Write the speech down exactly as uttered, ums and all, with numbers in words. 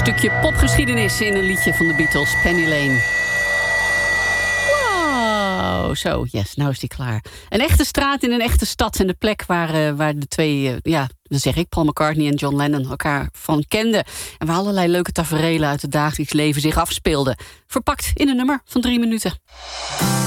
stukje popgeschiedenis in een liedje van de Beatles, Penny Lane. Wow, zo, yes, nou is die klaar. Een echte straat in een echte stad en de plek waar, uh, waar de twee, uh, ja, dan zeg ik, Paul McCartney en John Lennon elkaar van kenden. En waar allerlei leuke taferelen uit het dagelijks leven zich afspeelden. Verpakt in een nummer van drie minuten.